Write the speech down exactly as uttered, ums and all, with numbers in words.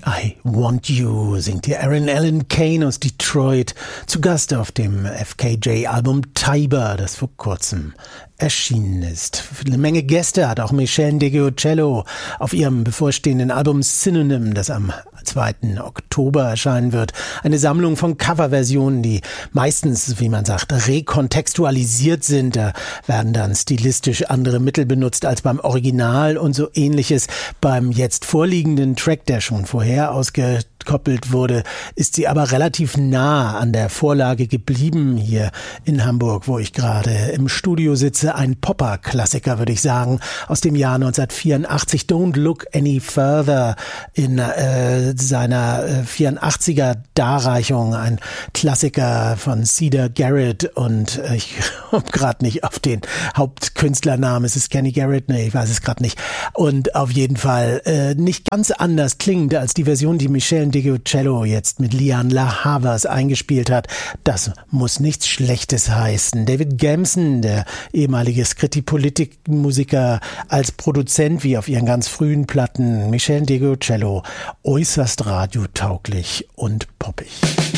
I Want You singt hier Aaron Allen Kane aus Detroit, zu Gast auf dem F K J-Album Tiber, das vor kurzem erschienen ist. Eine Menge Gäste hat auch Meshell Ndegeocello auf ihrem bevorstehenden Album Synonym, das am zweiten Oktober erscheinen wird. Eine Sammlung von Coverversionen, die meistens, wie man sagt, rekontextualisiert sind. Da werden dann stilistisch andere Mittel benutzt als beim Original und so ähnliches. Beim jetzt vorliegenden Track, der schon vorher ausgekoppelt wurde, ist sie aber relativ nah an der Vorlage geblieben hier in Hamburg, wo ich gerade im Studio sitze. Ein Popper-Klassiker, würde ich sagen, aus dem Jahr neunzehnhundertvierundachtzig. Don't Look Any Further in äh, seiner äh, vierundachtziger Darreichung. Ein Klassiker von Cedar Garrett und äh, ich komme gerade nicht auf den Hauptkünstlernamen. Ist es Kenny Garrett? Nee, ich weiß es gerade nicht. Und auf jeden Fall äh, nicht ganz anders klingt als die Version, die Meshell Ndegeocello jetzt mit Lianne La Havas eingespielt hat. Das muss nichts Schlechtes heißen. David Gamson, der ehemalige Scritti-Politik-Musiker, als Produzent wie auf ihren ganz frühen Platten, Meshell Ndegeocello, äußerst radiotauglich und poppig.